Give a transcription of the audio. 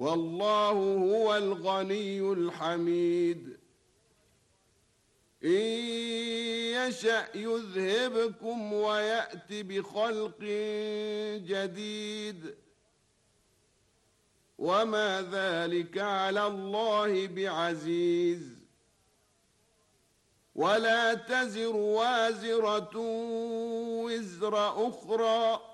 والله هو الغني الحميد. إن يشأ يذهبكم ويأت بخلق جديد وما ذلك على الله بعزيز. ولا تزر وازرة وزر أخرى